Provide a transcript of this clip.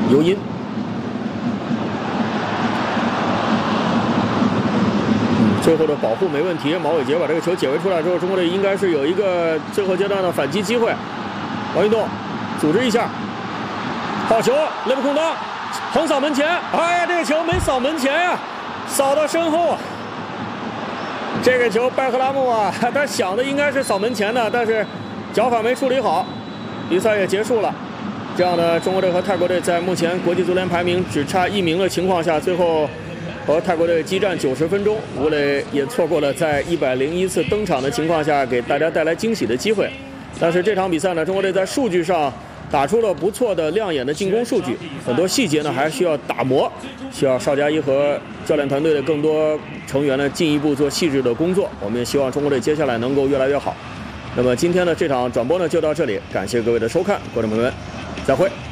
尤因。最后的保护没问题，毛伟杰把这个球解围出来之后，中国队应该是有一个最后阶段的反击机会。王运动组织一下，好球，内部空当，横扫门前，哎呀，这个球没扫门前呀，扫到身后。这个球拜赫拉木啊，他想的应该是扫门前的，但是脚法没处理好，比赛也结束了。这样的中国队和泰国队在目前国际足联排名只差1名的情况下，最后和泰国队激战90分钟，吴磊也错过了在101次登场的情况下给大家带来惊喜的机会。但是这场比赛呢，中国队在数据上打出了不错的亮眼的进攻数据，很多细节呢还需要打磨，需要邵佳一和教练团队的更多成员呢进一步做细致的工作。我们也希望中国队接下来能够越来越好。那么今天的这场转播呢就到这里，感谢各位的收看，观众朋友们，再会。